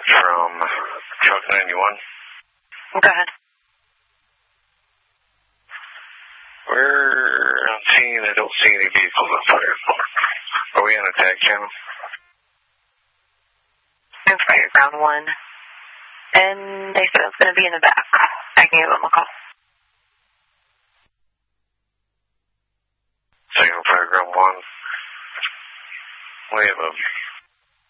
from truck 91. Go ahead. I don't see any vehicles on fire. Are we on a tag channel? I'm fire ground 1. And they said it's going to be in the back. I can give them a call. Second fire ground 1. We have a